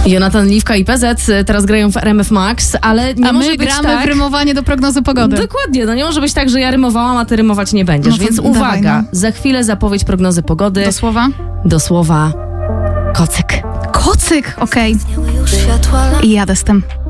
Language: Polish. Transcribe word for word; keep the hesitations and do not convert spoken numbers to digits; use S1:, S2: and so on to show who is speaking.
S1: Jonatan Liwka i P Z teraz grają w R M F Max, ale nie
S2: a
S1: może
S2: my
S1: być
S2: gramy
S1: tak...
S2: w rymowanie do prognozy pogody.
S1: Dokładnie, no nie może być tak, że ja rymowałam, a ty rymować nie będziesz,
S2: No
S1: więc
S2: dawaj,
S1: uwaga,
S2: no.
S1: za chwilę zapowiedź prognozy pogody.
S2: Do słowa?
S1: Do słowa kocyk.
S2: Kocyk, okej. Okay. I jadę z tym.